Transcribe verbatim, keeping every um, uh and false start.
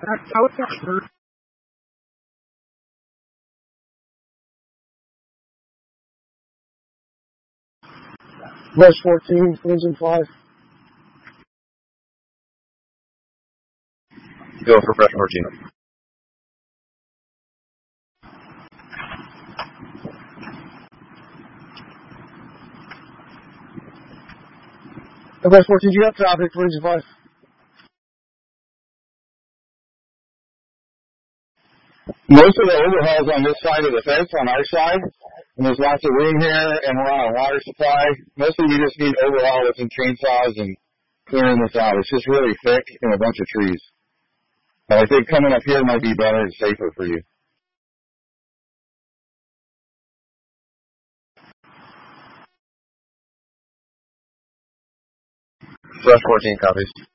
West fourteen, engine five. Go for Fresh fourteen. West fourteen, you got traffic for engine five. Most of the overhauls on this side of the fence, on our side, and there's lots of room here, and we're on a water supply. Mostly you just need overhaul with some chainsaws and clearing this out. It's just really thick and a bunch of trees. But I think coming up here might be better and safer for you. Fresh fourteen copies.